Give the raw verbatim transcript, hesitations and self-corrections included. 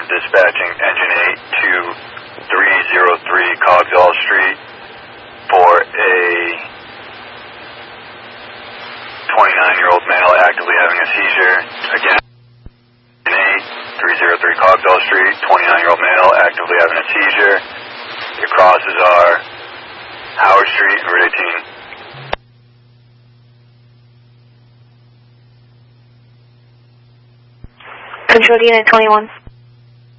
dispatching engine eight to three oh three Cogdell Street for a twenty-nine-year-old male actively having a seizure. Again, engine eight, three oh three Cogdell Street, twenty-nine-year-old male actively having a seizure. Your crosses are Howard Street and Route eighteen. Control unit twenty-one.